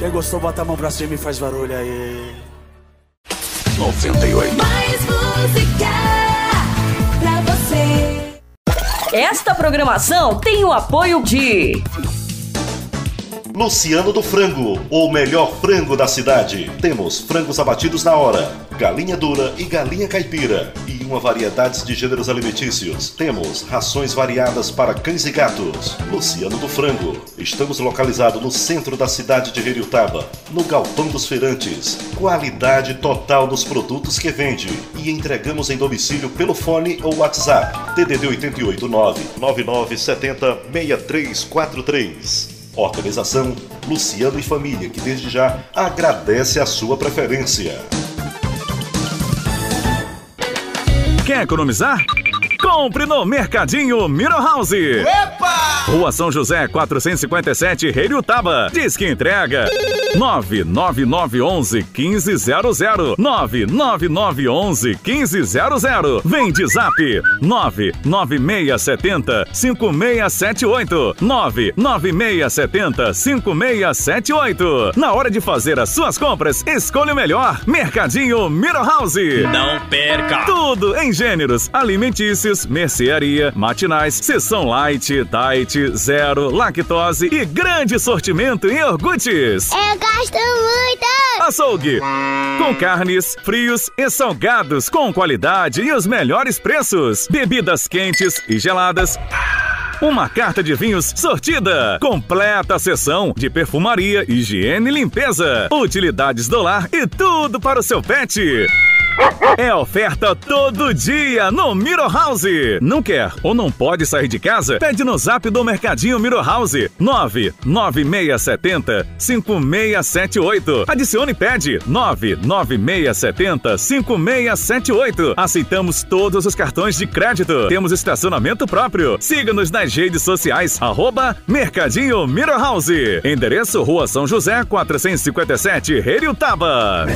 Quem gostou, bota a mão pra cima e faz barulho aí. 98. Mais música pra você. Esta programação tem o apoio de Luciano do Frango, o melhor frango da cidade. Temos frangos abatidos na hora, galinha dura e galinha caipira e uma variedade de gêneros alimentícios. Temos rações variadas para cães e gatos. Luciano do Frango. Estamos localizados no centro da cidade de Heriotaba, no Galpão dos Feirantes. Qualidade total nos produtos que vende e entregamos em domicílio pelo fone ou WhatsApp. DDD 88 99970 6343. Organização Luciano e Família, que desde já agradece a sua preferência. Quer economizar? Compre no Mercadinho Miro House. Epa! Rua São José 457, Heriotaba. Diz que entrega 99911 1500. 99911 1500. Vem de Zap 99670 5678. 99670 5678. Na hora de fazer as suas compras, escolha o melhor. Mercadinho Miro House. Não perca! Tudo em gêneros alimentícios, mercearia, matinais, seção light, diet, zero, lactose e grande sortimento em iogurtes. Eu gosto muito! Açougue, com carnes, frios e salgados com qualidade e os melhores preços. Bebidas quentes e geladas. Uma carta de vinhos sortida. Completa seção de perfumaria, higiene e limpeza. Utilidades do lar e tudo para o seu pet. É oferta todo dia no Miro House. Não quer ou não pode sair de casa? Pede no Zap do Mercadinho Miro House 99670 5678. Adicione e pede 99670 5678. Aceitamos todos os cartões de crédito. Temos estacionamento próprio. Siga-nos nas redes sociais @Mercadinho Miro House. Endereço Rua São José 457, Heriotaba.